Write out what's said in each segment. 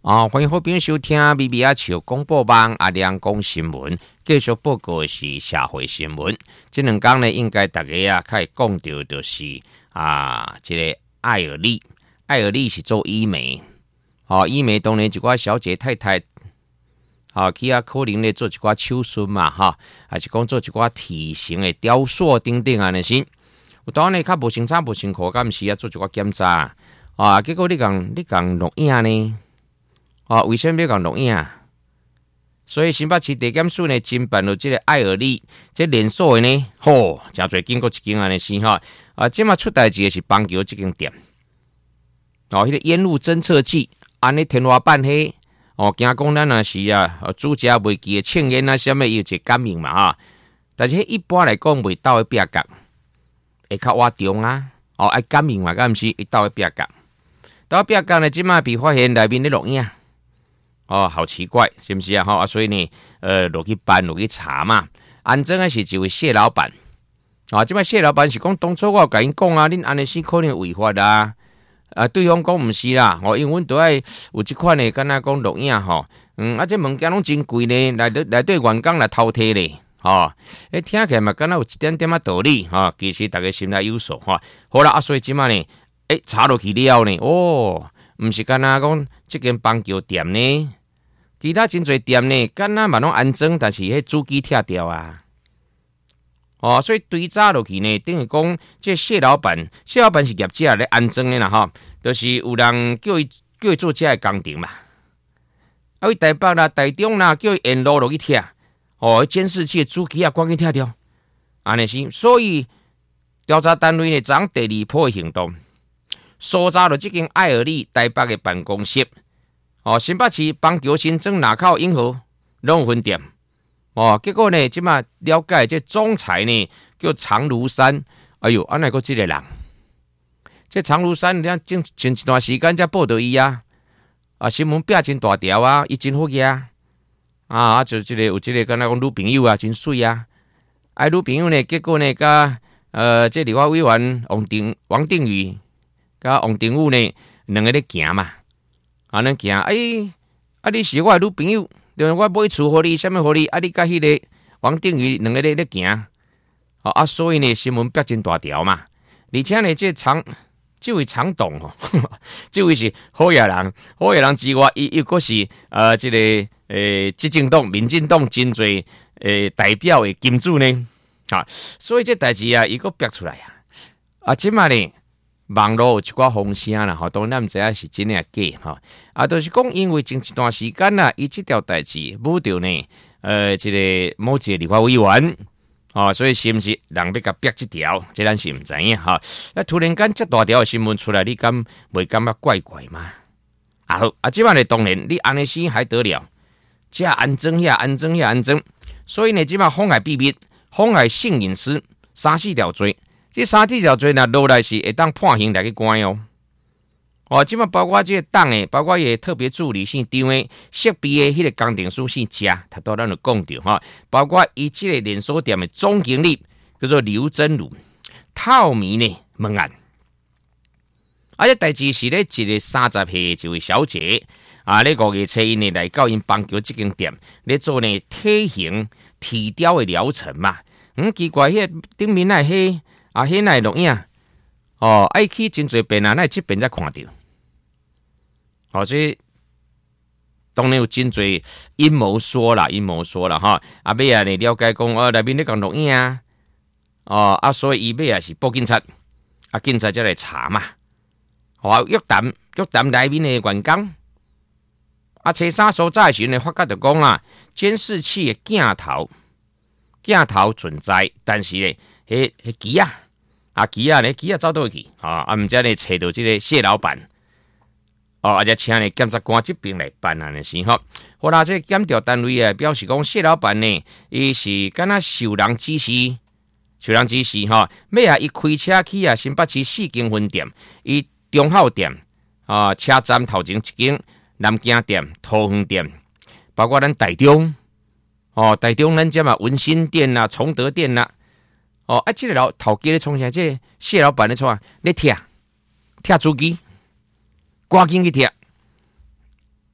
欢迎好朋友收听咪咪啊笑广播网阿亮讲新闻，继续报告的是社会新闻。这两天呢，应该大家可以讲到就是这个艾尔利，艾尔利是做医美，医美当然一寡小姐太太，去可能咧做一寡手术嘛，还是讲做一寡体型的雕塑等等安尼先。有当然较无清楚、无清楚，敢毋是做一寡检查结果你讲录影呢？为什么要讲录影？所以新北市地检署呢，侦办了这个艾尔利这连锁的呢，真侪经过一间安尼先即马出代志的是邦桥这间店，迄个烟雾侦测器，安尼天花板迄，惊讲咱若是主家袂记的庆烟什么，伊有一个感应嘛但是一般来讲，袂到的壁角，会较活重爱感应嘛，敢毋是一到的壁角。到壁角呢，即马被发现内面咧录影。好奇怪，是不是所以呢，落去办，落去查嘛。安装的是一位谢老板，即摆谢老板是讲当初我甲因讲恁安尼是可能违法对方讲毋是啦，因为阮都爱有即款的，敢若讲录影这物件拢真贵呢，内底员工来偷摕咧，听起来嘛，敢若有一点点道理其实大家心内有数好啦，所以即摆呢，查落去了呢，毋是敢若讲即间邦桥店呢，其他真侪店呢，敢若嘛拢安装，但是迄主机拆掉所以追查落去呢，等于讲这谢老板是业者咧安装的啦就是有人叫伊做这个工程嘛，为台北啦、台中啦，叫伊沿路落去拆，监视器的主机赶紧拆掉，安尼是，所以调查单位呢，昨第二波的行动。搜查了这间艾尔利台北的办公室，新北市邦桥、新庄、南口、永和拢有分店，结果呢，即马了解这总裁呢叫常如山，哎呦，安那个这个人，这常如山，你前一段时间才报道伊新闻标真大条伊真好就这个有这个敢若讲女朋友真水女朋友呢，结果呢，甲这立法委员王定宇。甲王定宇呢，两个咧行嘛，咱行，你是我的女朋友，对我买厝互你，什么互你？你甲迄个王定宇两个咧行，所以呢，新闻标真大条嘛。而且呢，这位常董这位是好野人之外，伊又个是这个执政党、民进党真侪代表的金主呢，所以这代志伊个逼出来即嘛呢。网络有一寡风声啦，当然毋知影是真诶假就是讲因为前一段时间伊这条代志舞着呢，这个某一个立法委员所以是毋是人要甲逼这条，这咱是毋知影突然间这大条的新闻出来，你敢袂感觉怪怪吗？好即摆呢，当然你安尼先还得了，这安装，所以呢，即摆妨碍秘密、妨碍性隐私3-4条罪。这3-4条罪呢，落来是会当判刑来去关即摆包括这个党的，包括也特别助理姓张的、设备的迄个工程师姓嘉，他都咱有讲到包括伊这个连锁店的总经理叫做刘真如，透明呢问案。这代志是咧一个30岁一位小姐咧5月初因呢来到因邦桥这间店咧做呢体型体雕的疗程嘛，奇怪迄顶面迄迄那录影爱去真侪遍那这边才看到这当然有真侪阴谋说啦尾呢了解讲内面咧讲录影所以伊尾是报警察警察才来查嘛约谈内面的员工初三所在时呢，发觉就讲监视器的镜头存在，但是呢迄机机走倒去毋知呢找到这个谢老板而且请呢检察官这边来办安尼是好啦，这检调单位表示讲谢老板呢，伊是敢若受人指示尾伊开车去新北市4间分店，伊中孝店车站头前一间，南京店、桃园店，包括咱台中咱这嘛文心店啦、崇德店啦这个头家咧创啥？这谢老板咧创咧拆主机，赶紧去拆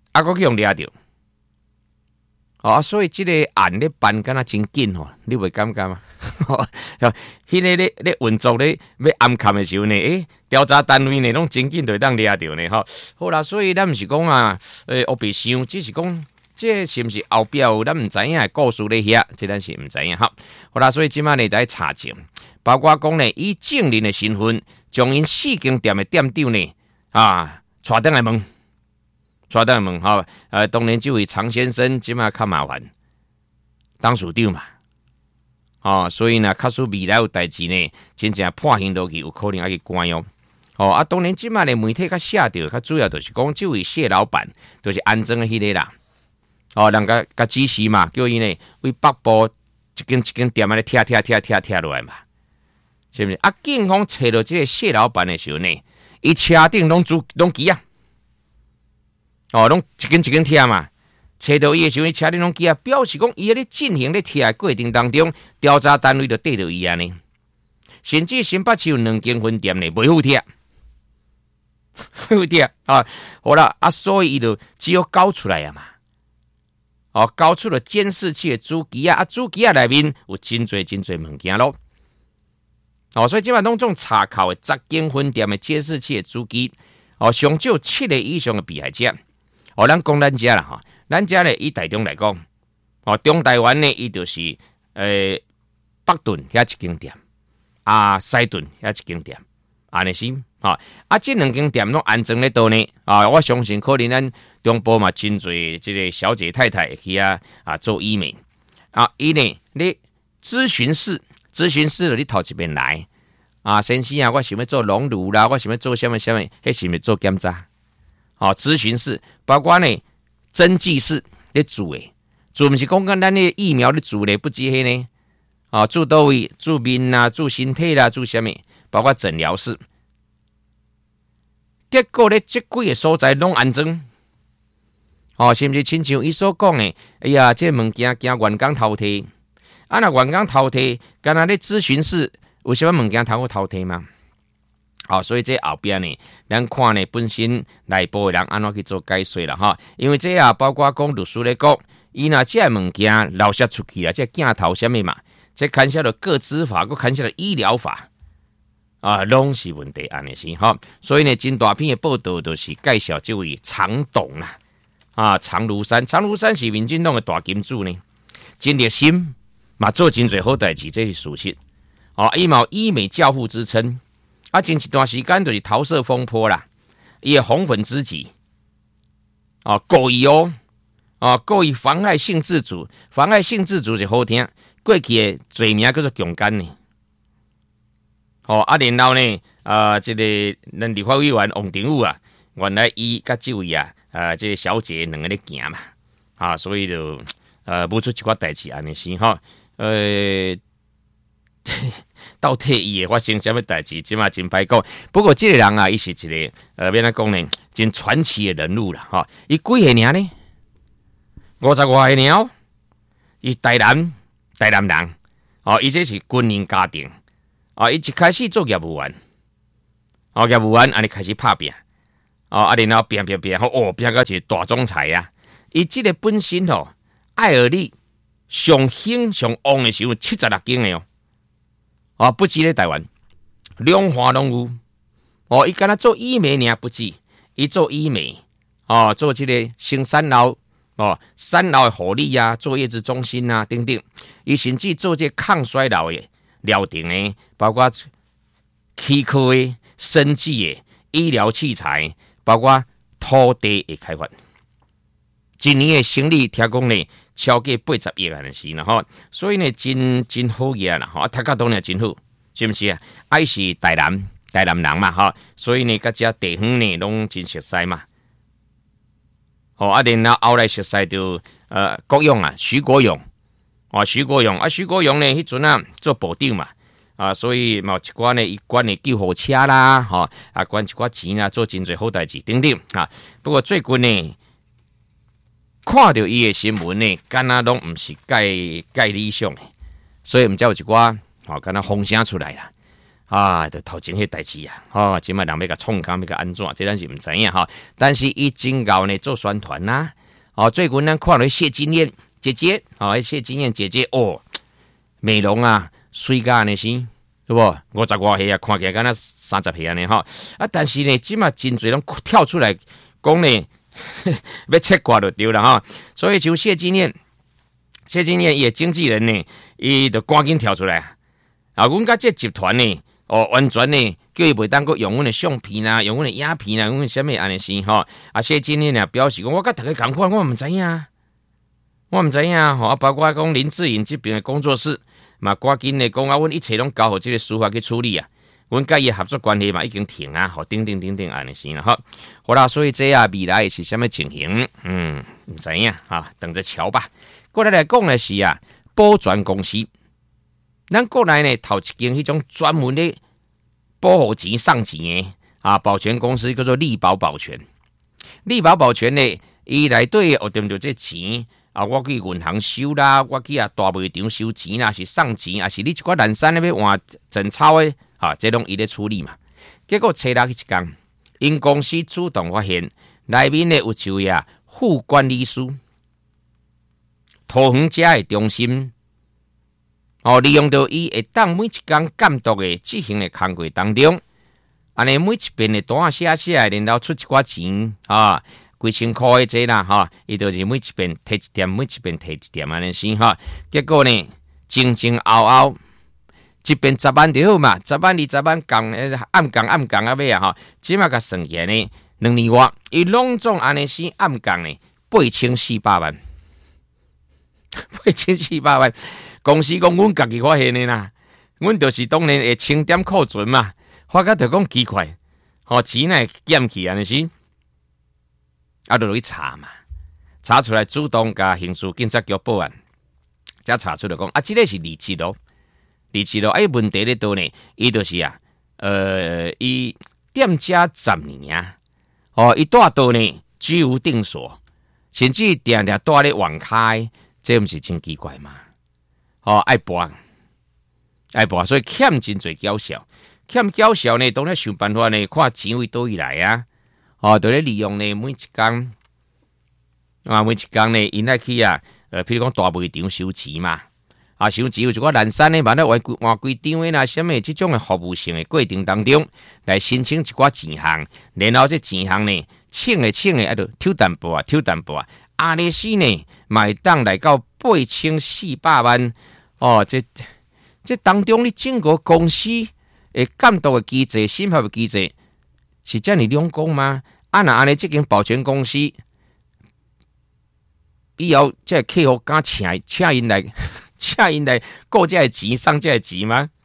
啊，佫去用掠着。哦，所以这个案咧办敢若真紧吼，你袂感觉吗？迄个咧运作咧要暗勘的时候呢，调查单位呢拢真紧就会当掠着呢吼。好啦，所以咱毋是讲啊，黑白想，只是讲这是毋是后壁有咱毋知影的故事咧遐，这咱是毋知影哈。好啦，所以即摆呢在查证，包括讲呢以证人的身份，将因4间店的店长呢带倒来问。带倒来问吼，当然这位常先生即马较麻烦，当署长嘛，所以呢，假使未来有代志呢，真正判刑落去，有可能要去关哦。当然即马呢，媒体较写着，较主要就是讲这位谢老板，就是安装的迄个啦。人甲指示嘛，叫伊呢为北部一间店啊咧拆落来嘛，是不是？警方找到这个谢老板的时候呢，伊车顶拢机啊。拢一间拆嘛，找到伊的时候，伊车顶拢机啊，表示讲伊咧进行咧拆的过程当中，调查单位就缀到伊安尼，甚至新北市有2间分店呢，袂好拆，好拆好啦，所以伊就只有交出来啊嘛，交出了监视器的主机啊，主机啊内面有真侪物件咯，所以即摆拢种查扣的10间分店的监视器的主机，上少7个以上的被害者。咱讲咱遮啦，咱遮咧以台中来讲，中台湾呢，伊就是北屯遐一间店，西屯遐一间店，安尼是这2间店拢安装咧倒呢，我相信可能咱中部嘛真侪这个小姐太太去做医美，伊呢咧咨询室就你头一遍来，先生我想要做隆乳啦，我想要做什么，迄是毋是做检查？咨询室包括呢针剂室咧做诶，做毋是讲咱的疫苗咧做咧，不止迄呢，做倒位，做面啦，做身体啦，做什么？包括诊疗室。结果咧，这几个所在拢安装，是毋是亲像伊所讲诶？哎呀，这物件惊员工偷摕，若员工偷摕，敢若咧咨询室有啥物件偷摕吗？所以这后边呢，咱看呢本身内部的人安怎去做解说啦因为这包括讲律师咧讲，伊若这物件漏泄出去啊，这镜头什么嘛，这牵涉到个资法，佮牵涉到医疗法拢是问题安尼是所以呢，真大篇的报道就是介绍这位常董啦，常如山是民进党的大金主呢，真热心嘛，做真侪好代志，这是事实伊嘛有医美教父之称。前一段时间就是桃色风波啦，伊的红粉知己，故意故意妨害性自主是好听，过去的罪名叫做强奸呢。然后呢，这个咱立法委员王定宇原来伊甲这位这个小姐2个咧行嘛，所以就无出一寡代志安尼是到底伊会发生什么代志，即嘛真歹讲。不过这个人伊是一个免怎讲呢，真传奇的人物啦伊几岁尔呢？50外岁尔，伊台南人伊这是军人家庭伊一开始做业务员，业务员安尼开始拍拼然后拼到一个大总裁伊这个本身爱尔利上兴上旺的时候76间的不止咧台湾，两花拢有。伊敢若做医美尔不止，伊做医美，做这个新三楼，三楼的护理做月子中心等等。伊甚至做这抗衰老的疗程的，包括躯壳的、生技的、医疗器材，包括土地的开发。一年的生意听讲呢，超过80亿安尼是啦所以呢，真好嘢啦读甲当然真好，是不是伊是台南人嘛所以呢，甲遮地方呢拢真熟悉嘛。然后来熟悉就国勇徐国勇徐国勇呢，迄阵做部长嘛所以嘛有一寡呢，伊管的救护车啦管一寡钱做真侪好代志等等不过最近呢。看到伊的新闻呢，敢若拢毋是介理想的，所以毋才有一寡敢若风声出来啦。 就头前迄代志啊，即摆人要甲创工，要甲安怎，这咱是毋知影但是伊真够呢做宣传啦，最近咱看到谢金燕姐姐，谢金燕姐姐美容啊，水甲安尼是，对不？50外岁啊，看起来敢若30岁安尼但是呢，即摆真侪拢跳出来讲呢，要切割就对了所以像谢金燕伊经纪人呢，伊就赶紧跳出来阮甲这集团呢，完全呢，叫伊袂当阁用阮的相片啊，用阮的影片啊，用阮什么安尼是谢金燕呢表示讲，我甲大家共款，我毋知影。包括讲林志颖这边的工作室，嘛赶紧的讲阮一切拢交互这个司法去处理啊。阮甲伊合作关系嘛已经停啊，等安尼是啦好啦，所以这未来是什么情形？毋知影等着瞧吧。过来讲的是保全公司，咱国内呢头一间迄种专门的保护钱送钱的保全公司叫做力宝保全。力宝保全呢，伊内底有踮着这钱。我去银行收啦，我去大卖场收钱啦，是送钱，还是你一寡烂山那边换整钞的这拢伊咧处理嘛。结果找到一天，因公司主动发现内面呢有一位副管理师，桃园家的中心，利用到伊会当每一天监督的执行的工作当中，安尼每一边的单写，然后出一寡钱几千块的这啦伊就是每一边摕一点，每一边摕一点安尼先结果呢，前后后，一边10万就好嘛，10万20万共暗共尾即马甲算起来呢，2年外，伊拢总安尼先暗共呢8400万，8400万，公司讲阮家己发现的啦，阮就是当然会清点库存嘛，发觉就讲奇怪，钱呢减去安尼是。就去查嘛，查出来主动甲刑事警察局报案，才查出来讲这个是利息咯，问题咧倒呢，伊就是伊店家10年伊带倒呢居无定所，甚至定带咧网开，这毋是真奇怪嘛？爱博，所以欠真侪缴销呢，当然想办法呢，看钱位倒位来就咧利用呢每一天呢，因来去譬如讲大卖场收钱嘛，收钱有一寡烂散的，万咧换规张的啦，什么这种的服务性的过程当中，来申请一寡钱项，然后这钱项呢，请的就抽淡薄阿里斯呢，买当来到8400万这当中你整个公司的监督的机制、审核的机制。是这样两公吗？那安尼这间保全公司以后这客户敢请因来顾这钱送这钱吗？